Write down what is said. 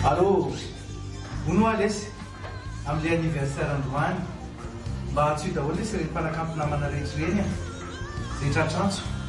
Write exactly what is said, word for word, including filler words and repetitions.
Allô, vonoalesy amin'ilay anniversaire androany mba tsy daholo lesy reny mpanakamby namana rehetra ireny a rehetra trantso